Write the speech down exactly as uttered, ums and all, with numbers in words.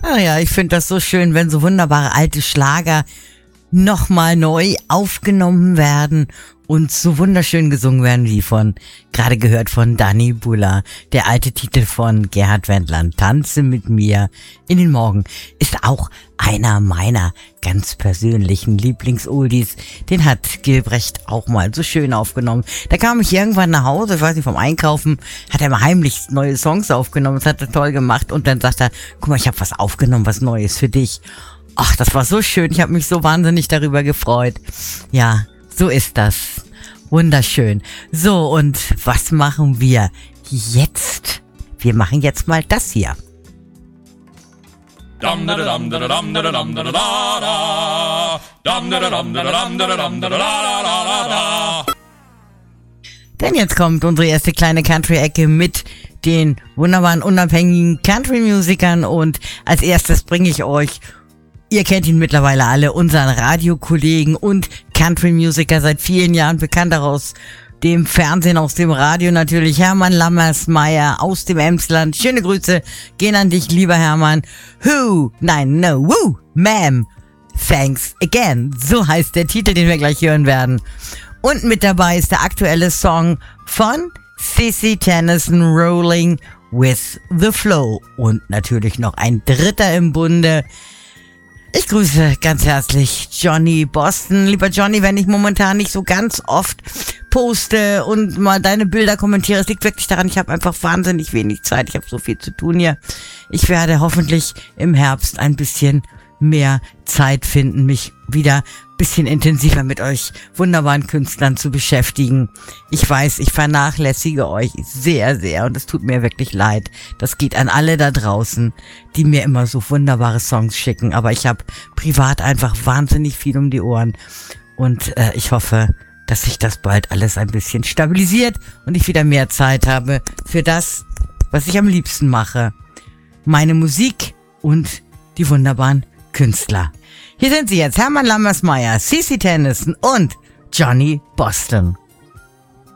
Ah ja, ich finde das so schön, wenn so wunderbare alte Schlager nochmal neu aufgenommen werden und so wunderschön gesungen werden wie von, gerade gehört von Danny Buller. Der alte Titel von Gerhard Wendland, Tanze mit mir in den Morgen, ist auch einer meiner ganz persönlichen Lieblings-Oldies. Den hat Gilbrecht auch mal so schön aufgenommen. Da kam ich irgendwann nach Hause, ich weiß nicht, vom Einkaufen, hat er mal heimlich neue Songs aufgenommen, das hat er toll gemacht und dann sagt er, guck mal, ich habe was aufgenommen, was Neues für dich. Ach, das war so schön, ich habe mich so wahnsinnig darüber gefreut. Ja, so ist das. Wunderschön. So, und was machen wir jetzt? Wir machen jetzt mal das hier. Denn jetzt kommt unsere erste kleine Country-Ecke mit den wunderbaren, unabhängigen Country-Musikern und als erstes bringe ich euch, ihr kennt ihn mittlerweile alle, unseren Radiokollegen und Country-Musiker, seit vielen Jahren bekannt auch aus dem Fernsehen, aus dem Radio natürlich, Hermann Lammersmeyer aus dem Emsland. Schöne Grüße gehen an dich, lieber Hermann. Who? Nein, no, woo, ma'am. Thanks again. So heißt der Titel, den wir gleich hören werden. Und mit dabei ist der aktuelle Song von Sissy Tennyson, Rolling with the Flow. Und natürlich noch ein dritter im Bunde. Ich grüße ganz herzlich Johnny Boston. Lieber Johnny, wenn ich momentan nicht so ganz oft poste und mal deine Bilder kommentiere, es liegt wirklich daran, ich habe einfach wahnsinnig wenig Zeit. Ich habe so viel zu tun hier. Ich werde hoffentlich im Herbst ein bisschen mehr Zeit finden, mich wieder ein bisschen intensiver mit euch wunderbaren Künstlern zu beschäftigen. Ich weiß, ich vernachlässige euch sehr, sehr und es tut mir wirklich leid. Das geht an alle da draußen, die mir immer so wunderbare Songs schicken, aber ich habe privat einfach wahnsinnig viel um die Ohren und äh, ich hoffe, dass sich das bald alles ein bisschen stabilisiert und ich wieder mehr Zeit habe für das, was ich am liebsten mache. Meine Musik und die wunderbaren Künstler. Hier sind sie jetzt, Hermann Lammersmeyer, Sissy Tennyson und Johnny Boston.